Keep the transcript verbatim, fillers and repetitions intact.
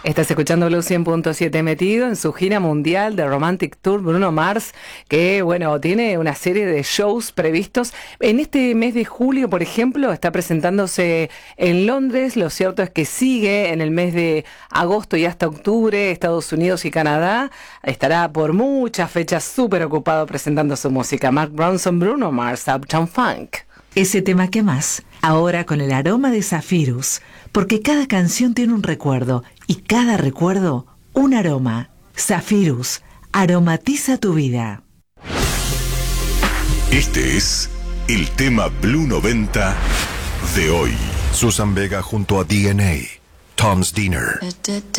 Estás escuchando Blue cien punto siete, metido en su gira mundial de Romantic Tour Bruno Mars, que bueno, tiene una serie de shows previstos. En este mes de julio, por ejemplo, está presentándose en Londres. Lo cierto es que sigue en el mes de agosto y hasta octubre, Estados Unidos y Canadá. Estará por muchas fechas súper ocupado presentando su música. Mark Ronson, Bruno Mars, Uptown Funk. Ese tema que más, ahora con el aroma de Zephyrus, porque cada canción tiene un recuerdo y cada recuerdo un aroma. Zephyrus, aromatiza tu vida. Este es el tema Blue noventa de hoy. Susan Vega junto a D N A, Tom's Dinner.